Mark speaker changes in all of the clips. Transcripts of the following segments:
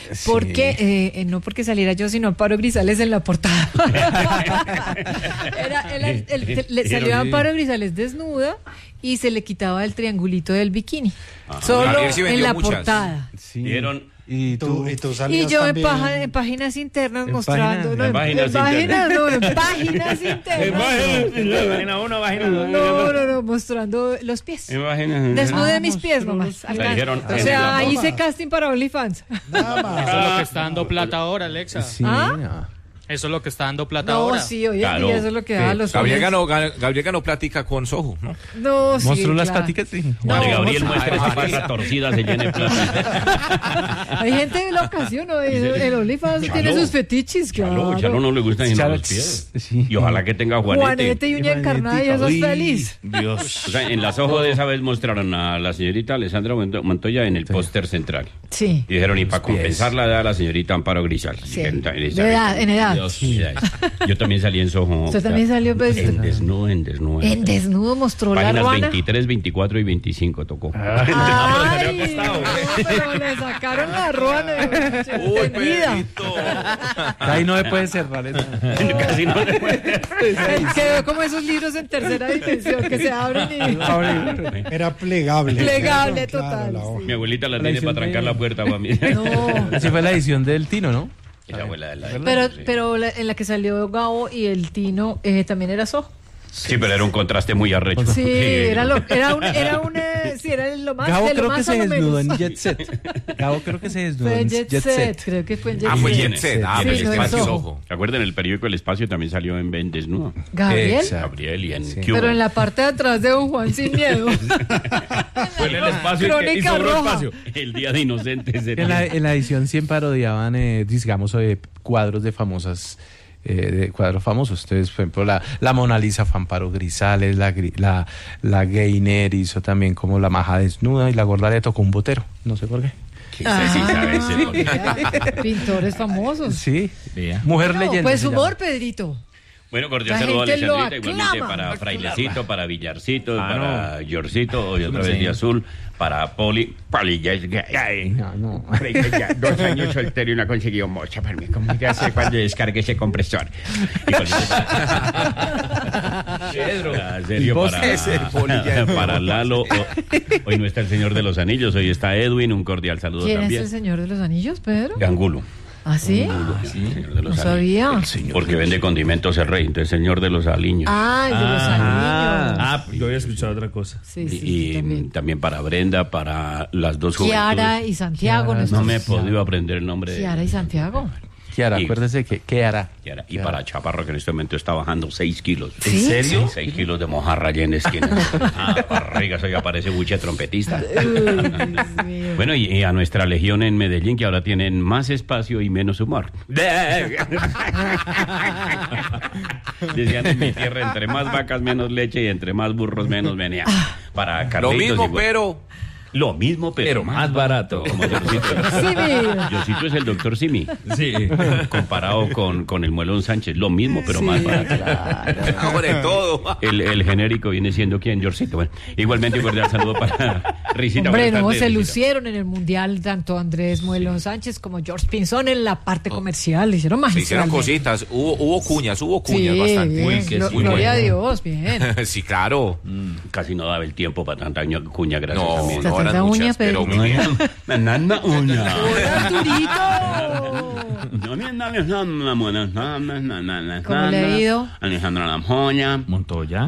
Speaker 1: porque no porque saliera yo, sino Amparo Grisales en la portada. Salió Amparo Grisales desnuda y se le quitaba el triangulito del bikini. Solo en la portada.
Speaker 2: Sí.
Speaker 3: ¿Vieron?
Speaker 2: Y tú
Speaker 1: Y yo en páginas internas mostrando. En páginas internas.
Speaker 3: Página 1, página 2.
Speaker 1: No, mostrando los pies. Desnudé mis pies nomás. O sea, ahí hice casting para OnlyFans.
Speaker 2: nada más.
Speaker 4: Eso es lo que está dando plata ahora, Alexa.
Speaker 2: Sí,
Speaker 4: Eso es lo que está dando plata ahora.
Speaker 1: No, sí, hoy en día eso es lo que da los
Speaker 5: Gabriel ganó plática con Soho, ¿no?
Speaker 1: No, sí,
Speaker 2: mostró las
Speaker 1: claro.
Speaker 2: pláticas, sí.
Speaker 1: No,
Speaker 3: Gabriel muestra esa pata torcida, se llena de plata.
Speaker 1: Hay gente loca, ¿sí o no? El OnlyFans tiene sus fetiches, claro.
Speaker 3: Chalo no le gusta ni
Speaker 2: Chalo,
Speaker 3: los pies.
Speaker 2: sí.
Speaker 3: Y ojalá que tenga
Speaker 1: Juanete y uña encarnada y eso es feliz.
Speaker 2: Dios.
Speaker 3: O sea, en las ojos de esa vez mostraron a la señorita Alessandra Montoya en el póster central.
Speaker 1: Sí.
Speaker 3: Y dijeron, y para compensarla da a la señorita Amparo Grisales.
Speaker 1: Sí.
Speaker 3: En
Speaker 1: edad.
Speaker 3: Dios, yo también salí en Soho.
Speaker 1: Usted también salió, pues,
Speaker 3: en desnudo.
Speaker 1: En desnudo mostró la
Speaker 3: Páginas
Speaker 1: ruana.
Speaker 3: 23, 24 y 25 tocó.
Speaker 1: Ay, pero le sacaron la ruana. Entendida.
Speaker 2: Ahí no se puede cerrar eso.
Speaker 3: Casi no le puede.
Speaker 1: Quedó como esos libros en tercera dimensión que se abren y...
Speaker 6: Era plegable.
Speaker 1: Plegable,
Speaker 6: Claro,
Speaker 1: total.
Speaker 6: la hoja.
Speaker 3: Mi abuelita la tiene
Speaker 2: edición
Speaker 3: para trancar
Speaker 2: de-
Speaker 3: la puerta para mí.
Speaker 1: No.
Speaker 2: Así fue la edición del Tino, ¿no?
Speaker 3: Es la abuela de la...
Speaker 1: Pero en la que salió Gabo y el Tino también era Soho.
Speaker 3: Sí, pero era un contraste muy arrecho.
Speaker 1: Sí, era lo más.
Speaker 2: Gabo
Speaker 1: de lo
Speaker 2: creo que
Speaker 1: más
Speaker 2: se
Speaker 1: a lo
Speaker 2: desnudó
Speaker 1: menos.
Speaker 2: en Jet Set. Gabo creo que se desnudó
Speaker 1: Fue
Speaker 2: en
Speaker 1: en Jet Set, creo que fue en Jet Set.
Speaker 5: Fue Jet Set.
Speaker 1: Sí,
Speaker 5: El
Speaker 1: no en
Speaker 5: espacio
Speaker 1: Soho.
Speaker 5: Soho.
Speaker 3: ¿Se acuerdan? El periódico El Espacio también salió en desnudo.
Speaker 1: Gabriel.
Speaker 2: Exacto.
Speaker 3: Gabriel y en
Speaker 2: Sí.
Speaker 3: Cuba.
Speaker 1: Pero en la parte de atrás de Don Juan sin miedo.
Speaker 3: Fue en El Espacio y
Speaker 1: Crónica
Speaker 3: sobró
Speaker 1: Roja.
Speaker 3: espacio. El Día de Inocentes.
Speaker 2: En la edición siempre parodiaban, digamos, cuadros de famosas, de cuadros famosos. Entonces, por ejemplo, la Mona Lisa fue Amparo Grisales, la Gainer hizo también como la maja desnuda y la gorda le tocó un botero. No sé por qué.
Speaker 3: Sí, sabes.
Speaker 1: Pintores famosos.
Speaker 2: Sí. Mujer
Speaker 1: No,
Speaker 2: leyenda.
Speaker 1: pues
Speaker 2: se llama.
Speaker 1: humor, Pedrito.
Speaker 3: Bueno, cordial
Speaker 1: La
Speaker 3: saludo a
Speaker 1: gente lo
Speaker 3: Alessandrita, igualmente
Speaker 1: aclama.
Speaker 3: para Frailecito, para Villarcito, para Yorcito, hoy otra vez de azul, para Poli ya es gay.
Speaker 2: No.
Speaker 3: 2 años soltero y no ha conseguido mocha para mí. ¿Cómo que hace cuando descargue ese compresor? Pedro. Serio, para Lalo. Hoy no está el Señor de los Anillos, hoy está Edwin, un cordial saludo
Speaker 1: ¿Quién
Speaker 3: también.
Speaker 1: es el Señor de los Anillos, Pedro?
Speaker 3: Angulo.
Speaker 1: ¿Ah, sí?
Speaker 3: Señor de los
Speaker 1: No sabía.
Speaker 3: Anillos. Porque vende condimentos el rey, entonces Señor de los Aliños.
Speaker 1: Ah, el de los Anillos.
Speaker 4: Yo había escuchado otra cosa.
Speaker 1: Sí,
Speaker 3: Y
Speaker 1: también.
Speaker 3: también para Brenda, para las dos
Speaker 1: Kiara
Speaker 3: juventudes.
Speaker 1: y Santiago.
Speaker 2: Kiara,
Speaker 3: No
Speaker 1: nuestros-
Speaker 3: me he podido aprender el nombre de
Speaker 1: Kiara y Santiago.
Speaker 2: Kiara,
Speaker 3: Y-
Speaker 2: acuérdese que ¿qué hará?
Speaker 3: Kiara. Y para Chaparro, que en este momento está bajando 6 kilos.
Speaker 1: ¿Sí? ¿En serio?
Speaker 3: 6 kilos de mojarra allá en esquina. Barrigas, hoy aparece buche trompetista.
Speaker 1: Dios mío.
Speaker 3: Bueno, y a nuestra legión en Medellín, que ahora tienen más espacio y menos humor. Decían en mi tierra, entre más vacas, menos leche, y entre más burros, menos venía. Para
Speaker 5: Lo
Speaker 3: Carlitos,
Speaker 5: mismo,
Speaker 3: igual.
Speaker 5: pero...
Speaker 3: Lo mismo, pero más barato. Como Diosito.
Speaker 1: Simi.
Speaker 3: Diosito es el doctor Simi.
Speaker 4: Sí.
Speaker 3: Comparado con el Muelón Sánchez. Lo mismo, pero más barato.
Speaker 5: Sobre todo.
Speaker 3: El genérico viene siendo ¿quién? Georgito. Bueno, igualmente, un cordial saludo para Risita.
Speaker 1: Hombre,
Speaker 3: Buenas
Speaker 1: no,
Speaker 3: tardes,
Speaker 1: se
Speaker 3: Risita.
Speaker 1: lucieron en el Mundial tanto Andrés Muelón Sánchez como George Pinzón en la parte comercial. Le hicieron
Speaker 5: Se hicieron
Speaker 1: magistralmente.
Speaker 5: cositas. Hubo cuñas
Speaker 1: Sí,
Speaker 5: bastante.
Speaker 1: bien.
Speaker 5: Muy
Speaker 1: Gloria a
Speaker 5: bueno.
Speaker 1: Dios, bien.
Speaker 5: Sí, claro.
Speaker 3: Casi no daba el tiempo para tanta cuña, gracias
Speaker 5: No,
Speaker 3: a mí.
Speaker 5: no
Speaker 1: Tanta
Speaker 5: eran
Speaker 1: uña,
Speaker 5: muchas, pero
Speaker 1: pero-
Speaker 5: muy bien.
Speaker 3: Nana, uña.
Speaker 1: ¡Hola, Arturito! ¿Cómo le ha ido?
Speaker 3: Alejandra Lamjoña.
Speaker 4: Montoya.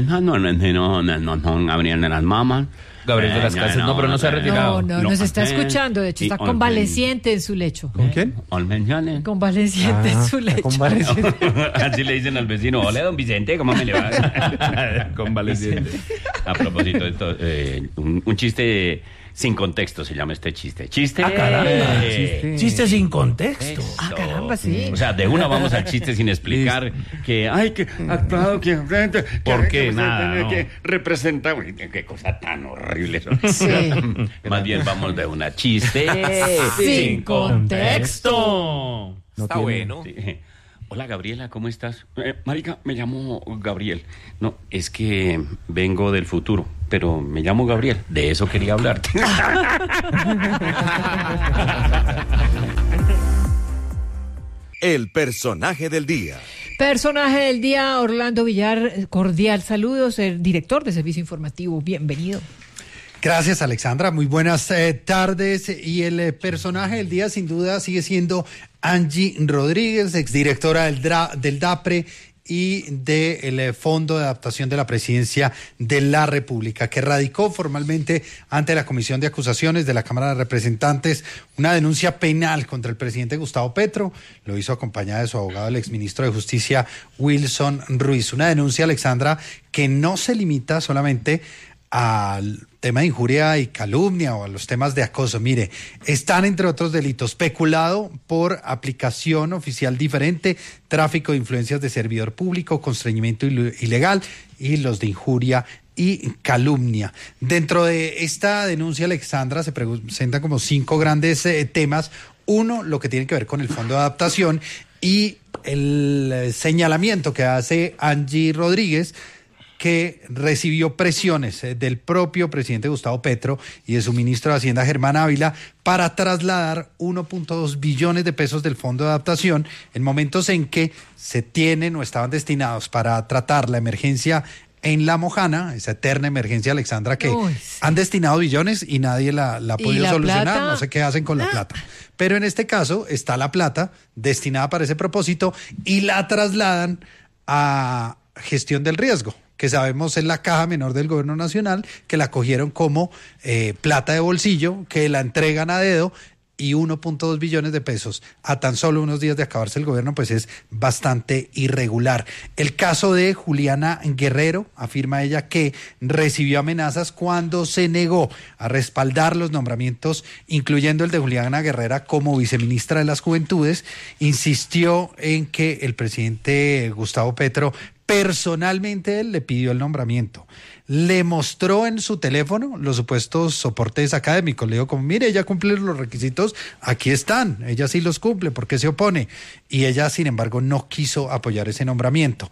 Speaker 3: Gabriel de las Mamas.
Speaker 4: Gabriel de las Casas. No, pero no se ha retirado.
Speaker 1: No, nos está escuchando. De hecho, está convaleciente en su lecho.
Speaker 2: ¿Con quién?
Speaker 3: Olmeñales.
Speaker 1: Convaleciente en su lecho.
Speaker 2: Convaleciente.
Speaker 3: Así le dicen al vecino, hola don Vicente, ¿cómo me le va? Convaleciente. A propósito de esto, un chiste sin contexto se llama este chiste. Chiste.
Speaker 4: Chiste sin contexto.
Speaker 1: Ah, caramba, sí.
Speaker 3: O sea, de una vamos al chiste sin explicar que hay que actuado que ¿por qué? Nada, no. Que representa uy, qué cosa tan horrible eso.
Speaker 1: Sí.
Speaker 3: Más bien vamos de una chiste
Speaker 1: Sin contexto.
Speaker 5: Está bueno.
Speaker 3: Sí. Hola Gabriela, ¿cómo estás? Marica, me llamo Gabriel. No, es que vengo del futuro, pero me llamo Gabriel. De eso quería hablarte.
Speaker 6: el personaje del día.
Speaker 1: Personaje del día, Orlando Villar, cordial saludos, el director de Servicio Informativo, bienvenido.
Speaker 7: Gracias, Alexandra, muy buenas tardes. Y el personaje del día sin duda sigue siendo Angie Rodríguez, exdirectora del DAPRE y del Fondo de Adaptación de la Presidencia de la República, que radicó formalmente ante la Comisión de Acusaciones de la Cámara de Representantes una denuncia penal contra el presidente Gustavo Petro. Lo hizo acompañada de su abogado, el exministro de Justicia, Wilson Ruiz. Una denuncia, Alexandra, que no se limita solamente al tema de injuria y calumnia o a los temas de acoso. Mire, están entre otros delitos: peculado por aplicación oficial diferente, tráfico de influencias de servidor público, constreñimiento ilegal y los de injuria y calumnia. Dentro de esta denuncia, Alexandra, se presentan como 5 grandes temas. Uno, lo que tiene que ver con el Fondo de Adaptación y el señalamiento que hace Angie Rodríguez, que recibió presiones del propio presidente Gustavo Petro y de su ministro de Hacienda, Germán Ávila, para trasladar 1.2 billones de pesos del Fondo de Adaptación en momentos en que se tienen o estaban destinados para tratar la emergencia en La Mojana, esa eterna emergencia, Alexandra, que han destinado billones y nadie la ha podido solucionar. Plata? No sé qué hacen con la plata. Pero en este caso está la plata destinada para ese propósito y la trasladan a gestión del riesgo, que sabemos es la caja menor del gobierno nacional, que la cogieron como plata de bolsillo, que la entregan a dedo, y 1.2 billones de pesos a tan solo unos días de acabarse el gobierno, pues es bastante irregular. El caso de Juliana Guerrero, afirma ella que recibió amenazas cuando se negó a respaldar los nombramientos, incluyendo el de Juliana Guerrero como viceministra de las Juventudes. Insistió en que el presidente Gustavo Petro personalmente él le pidió el nombramiento. Le mostró en su teléfono los supuestos soportes académicos. Le dijo como, mire, ella cumple los requisitos, aquí están, ella sí los cumple, ¿por qué se opone? Y ella, sin embargo, no quiso apoyar ese nombramiento.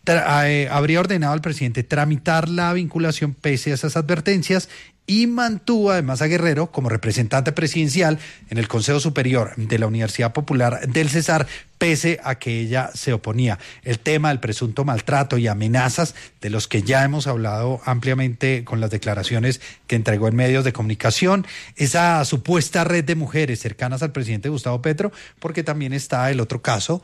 Speaker 7: Habría ordenado al presidente tramitar la vinculación pese a esas advertencias y mantuvo además a Guerrero como representante presidencial en el Consejo Superior de la Universidad Popular del Cesar, pese a que ella se oponía. El tema del presunto maltrato y amenazas, de los que ya hemos hablado ampliamente con las declaraciones que entregó en medios de comunicación, esa supuesta red de mujeres cercanas al presidente Gustavo Petro, porque también está el otro caso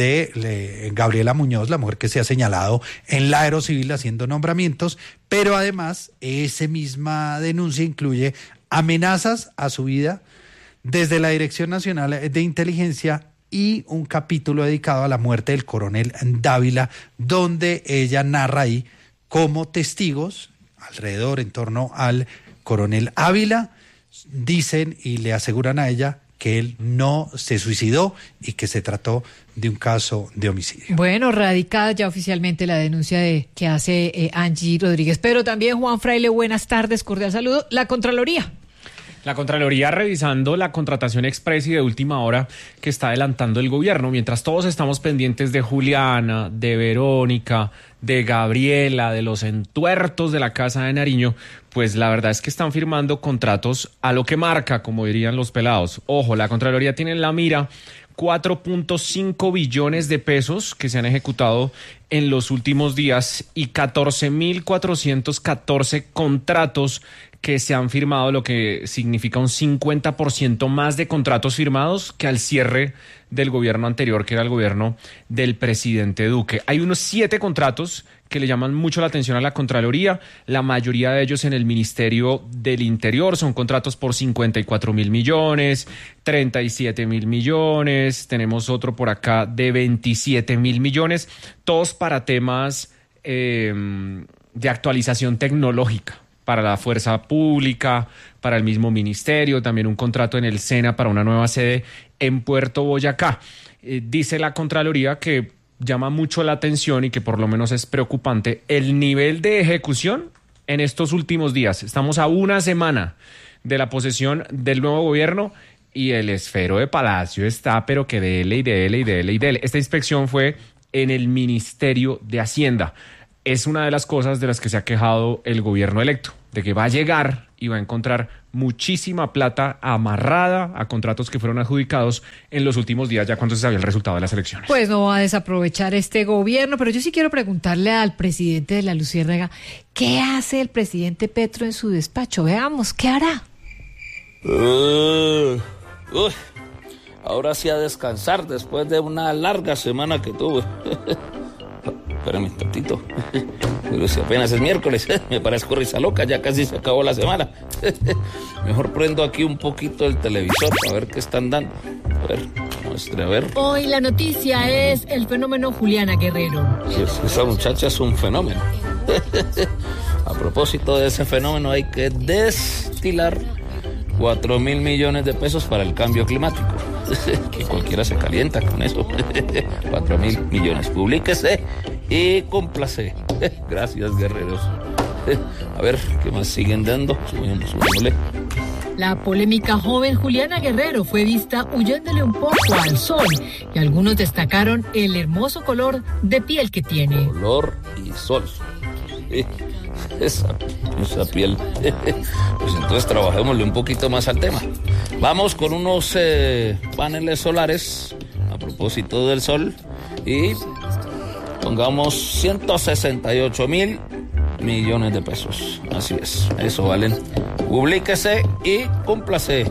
Speaker 7: de Gabriela Muñoz, la mujer que se ha señalado en la Aerocivil haciendo nombramientos, pero además esa misma denuncia incluye amenazas a su vida desde la Dirección Nacional de Inteligencia y un capítulo dedicado a la muerte del coronel Dávila, donde ella narra ahí como testigos alrededor, en torno al coronel Ávila, dicen y le aseguran a ella que él no se suicidó y que se trató de un caso de homicidio.
Speaker 1: Bueno, radicada ya oficialmente la denuncia que hace Angie Rodríguez. Pero también, Juan Fraile, buenas tardes, cordial saludo. La Contraloría.
Speaker 8: La Contraloría revisando la contratación express y de última hora que está adelantando el gobierno, mientras todos estamos pendientes de Juliana, de Verónica, de Gabriela, de los entuertos de la Casa de Nariño, pues la verdad es que están firmando contratos a lo que marca, como dirían los pelados. Ojo, la Contraloría tiene en la mira 4.5 billones de pesos que se han ejecutado en los últimos días y 14.414 contratos que se han firmado, lo que significa un 50% más de contratos firmados que al cierre del gobierno anterior, que era el gobierno del presidente Duque. Hay unos 7 contratos que le llaman mucho la atención a la Contraloría, la mayoría de ellos en el Ministerio del Interior, son contratos por 54.000 millones, 37.000 millones, tenemos otro por acá de 27.000 millones, todos para temas de actualización tecnológica, para la fuerza pública, para el mismo ministerio, también un contrato en el SENA para una nueva sede en Puerto Boyacá. Dice la Contraloría que llama mucho la atención y que por lo menos es preocupante el nivel de ejecución en estos últimos días. Estamos a una semana de la posesión del nuevo gobierno y el esfero de Palacio está, pero que dele y dele y dele y dele. Esta inspección fue en el Ministerio de Hacienda. Es una de las cosas de las que se ha quejado el gobierno electo, de que va a llegar y va a encontrar muchísima plata amarrada a contratos que fueron adjudicados en los últimos días, ya cuando se sabía el resultado de las elecciones.
Speaker 1: Pues no va a desaprovechar este gobierno, pero yo sí quiero preguntarle al presidente de la Luciérnaga, ¿qué hace el presidente Petro en su despacho? Veamos, ¿qué hará?
Speaker 9: Ahora sí a descansar después de una larga semana que tuve. Espérame un tantito. Pero si apenas es miércoles, me parezco risa loca, ya casi se acabó la semana. Mejor prendo aquí un poquito el televisor a ver qué están dando. A ver, muestre, a ver.
Speaker 10: Hoy la noticia es el fenómeno Juliana Guerrero.
Speaker 9: Esa muchacha es un fenómeno. A propósito de ese fenómeno, hay que destilar 4.000 millones de pesos para el cambio climático. Que cualquiera se calienta con eso. 4.000 millones. Publíquese y cúmplase. Gracias, guerreros. A ver, ¿qué más siguen dando? Subámosle.
Speaker 10: La polémica joven Juliana Guerrero fue vista huyéndole un poco al sol y algunos destacaron el hermoso color de piel que tiene.
Speaker 9: Color y sol. Esa piel. Pues entonces trabajémosle un poquito más al tema. Vamos con unos paneles solares a propósito del sol y pongamos 168.000 millones de pesos. Así es, eso valen. Publíquese y cúmplase.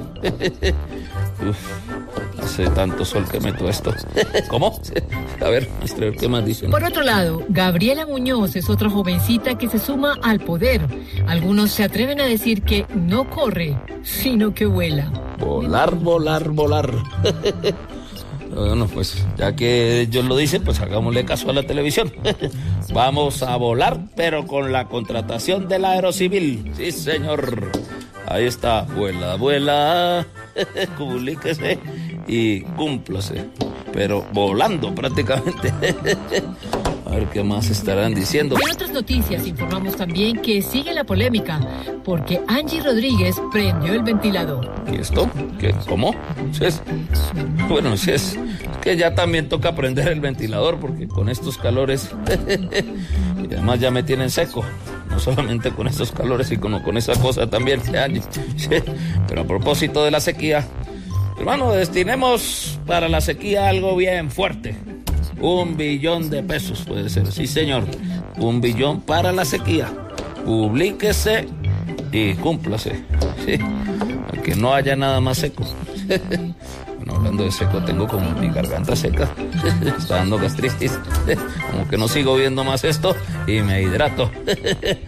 Speaker 9: Hace tanto sol que meto esto. ¿Cómo? A ver, ¿qué más dicen?
Speaker 10: Por otro lado, Gabriela Muñoz es otra jovencita que se suma al poder. Algunos se atreven a decir que no corre, sino que vuela.
Speaker 9: Volar, volar, volar. Bueno, pues ya que ellos lo dicen, pues hagámosle caso a la televisión. Vamos a volar, pero con la contratación del Aerocivil. Sí, señor. Ahí está. Vuela, vuela. Publíquese y cúmplase. Pero volando prácticamente. A ver qué más estarán diciendo.
Speaker 10: En otras noticias informamos también que sigue la polémica porque Angie Rodríguez prendió el ventilador.
Speaker 9: ¿Y esto? ¿Qué? ¿Cómo? Bueno, es que ya también toca prender el ventilador porque con estos calores y además ya me tienen seco. No solamente con estos calores, sino con esa cosa también. Pero a propósito de la sequía, hermano, destinemos para la sequía algo bien fuerte. 1 billón de pesos puede ser, sí señor. 1 billón para la sequía. Publíquese y cúmplase. Sí, que no haya nada más seco. Bueno, hablando de seco, tengo como mi garganta seca. Está dando gastritis. Como que no sigo viendo más esto y me hidrato.